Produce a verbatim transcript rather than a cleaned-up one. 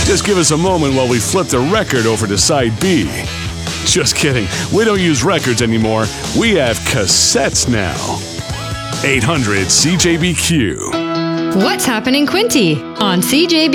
Just give us a moment while we flip the record over to side B. Just kidding. We don't use records anymore. We have cassettes now. eight hundred C J B Q. What's happening, Quinty? On C J B